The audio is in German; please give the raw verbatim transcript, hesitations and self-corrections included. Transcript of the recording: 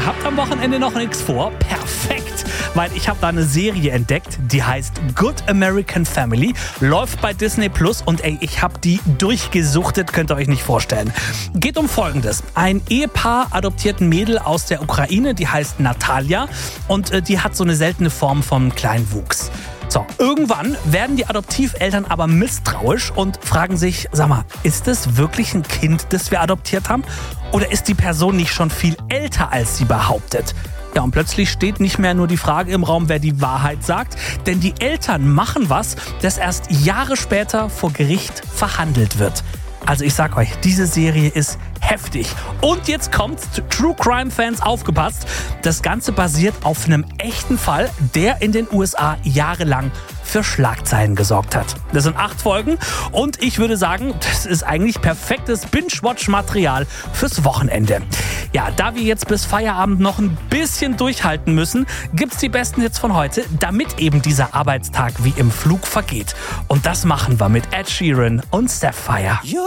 habt am Wochenende noch nichts vor? Perfekt, weil ich habe da eine Serie entdeckt, die heißt Good American Family, läuft bei Disney Plus und ey, ich habe die durchgesuchtet, könnt ihr euch nicht vorstellen. Geht um Folgendes. Ein Ehepaar adoptiert ein Mädel aus der Ukraine, die heißt Natalia und äh, die hat so eine seltene Form von Kleinwuchs. So, irgendwann werden die Adoptiveltern aber misstrauisch und fragen sich, sag mal, ist das wirklich ein Kind, das wir adoptiert haben? Oder ist die Person nicht schon viel älter, als sie behauptet? Ja, und plötzlich steht nicht mehr nur die Frage im Raum, wer die Wahrheit sagt, denn die Eltern machen was, das erst Jahre später vor Gericht verhandelt wird. Also ich sag euch, diese Serie ist heftig. Und jetzt kommt's, True Crime Fans, aufgepasst. Das Ganze basiert auf einem echten Fall, der in den U S A jahrelang für Schlagzeilen gesorgt hat. Das sind acht Folgen und ich würde sagen, das ist eigentlich perfektes Binge-Watch-Material fürs Wochenende. Ja, da wir jetzt bis Feierabend noch ein bisschen durchhalten müssen, gibt's die besten Hits von heute, damit eben dieser Arbeitstag wie im Flug vergeht. Und das machen wir mit Ed Sheeran und Sapphire.